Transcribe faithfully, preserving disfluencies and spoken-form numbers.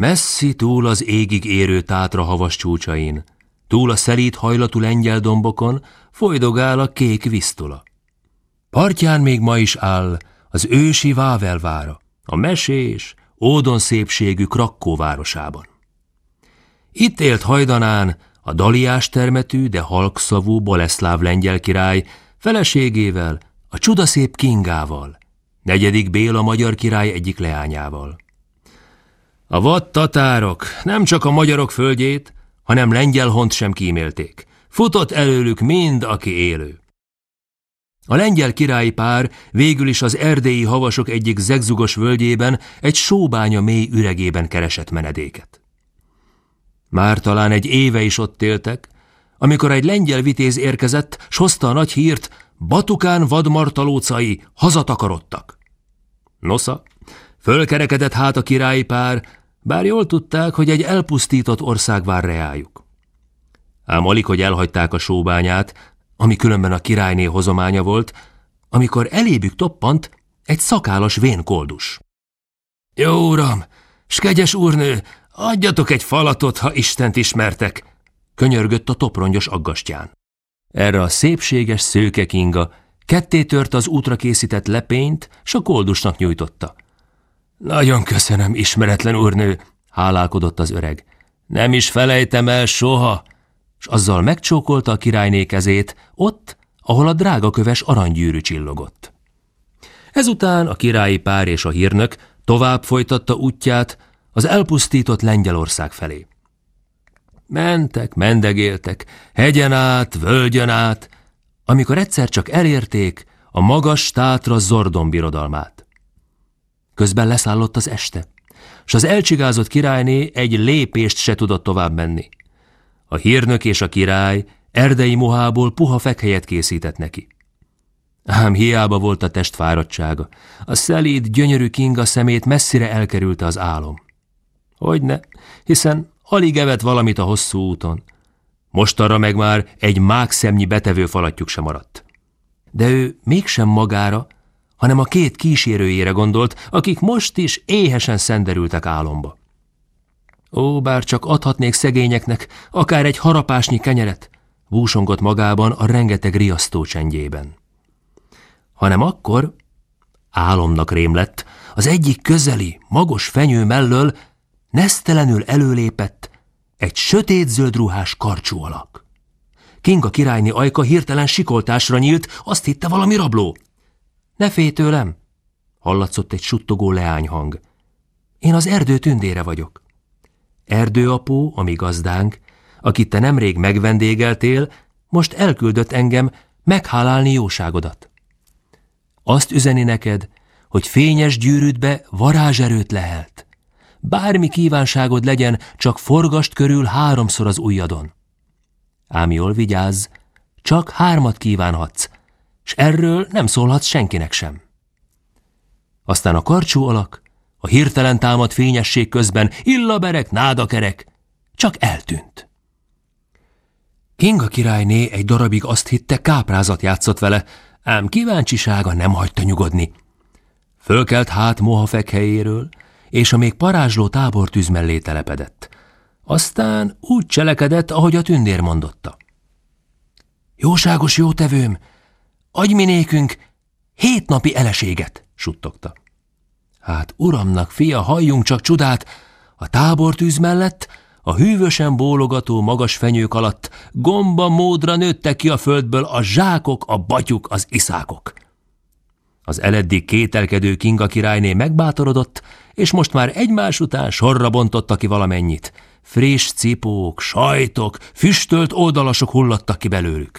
Messzi túl az égig érő Tátra havas csúcsain, túl a szelíd hajlatú lengyel dombokon folydogál a kék Visztula. Partján még ma is áll az ősi Vável vára, a mesés, ódon szépségű Krakkó városában. Itt élt hajdanán a daliás termetű, de halkszavú Boleszláv lengyel király feleségével, a csudaszép Kingával, negyedik Béla magyar király egyik leányával. A vad tatárok nem csak a magyarok földjét, hanem lengyel hont sem kímélték. Futott előlük mind, aki élő. A lengyel királyi pár végül is az erdélyi havasok egyik zegzugos völgyében, egy sóbánya mély üregében keresett menedéket. Már talán egy éve is ott éltek, amikor egy lengyel vitéz érkezett, s hozta a nagy hírt, Batukán vadmartalócai hazatakarodtak. Nosza, fölkerekedett hát a királyi pár, bár jól tudták, hogy egy elpusztított ország vár reájuk. Ám alig, hogy elhagyták a sóbányát, ami különben a királyné hozománya volt, amikor elébük toppant egy szakállas vénkoldus. Jó uram, s kegyes úrnő, adjatok egy falatot, ha Istent ismertek, könyörgött a toprongyos aggastyán. Erre a szépséges szőke Kinga ketté tört az útra készített lepényt, s a koldusnak nyújtotta. Nagyon köszönöm, ismeretlen úrnő, hálálkodott az öreg. Nem is felejtem el soha, s azzal megcsókolta a királyné kezét ott, ahol a drágaköves aranygyűrű csillogott. Ezután a királyi pár és a hírnök tovább folytatta útját az elpusztított Lengyelország felé. Mentek, mendegéltek, hegyen át, völgyön át, amikor egyszer csak elérték a magas Tátra Zordon birodalmát. Közben leszállott az este, s az elcsigázott királyné egy lépést se tudott tovább menni. A hírnök és a király erdei mohából puha fekhelyet készített neki. Ám hiába volt a test fáradtsága, a szelíd, gyönyörű Kinga szemét messzire elkerülte az álom. Hogyne, hiszen alig evett valamit a hosszú úton. Mostanra meg már egy mákszemnyi betevő falattyúk sem maradt. De ő mégsem magára, hanem a két kísérőjére gondolt, akik most is éhesen szenderültek álomba. Ó, bár csak adhatnék szegényeknek akár egy harapásnyi kenyeret, búsongott magában a rengeteg riasztó csendjében. Hanem akkor álomnak rém lett, az egyik közeli, magos fenyő mellől nesztelenül előlépett egy sötétzöld ruhás karcsú alak. Kinga királyné ajka hirtelen sikoltásra nyílt, azt hitte valami rabló. Ne félj tőlem, hallatszott egy suttogó leányhang. Én az erdő tündére vagyok. Erdőapó, ami gazdánk, akit te nemrég megvendégeltél, most elküldött engem meghálálni jóságodat. Azt üzeni neked, hogy fényes gyűrűdbe varázserőt lehelt. Bármi kívánságod legyen, csak forgast körül háromszor az ujjadon. Ám jól vigyázz, csak hármat kívánhatsz, s erről nem szólhatsz senkinek sem. Aztán a karcsú alak, a hirtelen támadt fényesség közben illaberek, nádakerek, csak eltűnt. Kinga királyné egy darabig azt hitte, káprázat játszott vele, ám kíváncsisága nem hagyta nyugodni. Fölkelt hát moha fekhelyéről, és a még parázsló tábortűz mellé telepedett. Aztán úgy cselekedett, ahogy a tündér mondotta. Jóságos jótevőm, adj mi nékünk hét napi eleséget, suttogta. Hát uramnak fia, halljunk csak csodát, a tábortűz mellett, a hűvösen bólogató magas fenyők alatt gomba módra nőttek ki a földből a zsákok, a batyuk, az iszákok. Az eleddig kételkedő Kinga királyné megbátorodott, és most már egymás után sorra bontotta ki valamennyit. Friss cipók, sajtok, füstölt oldalasok hulladtak ki belőlük.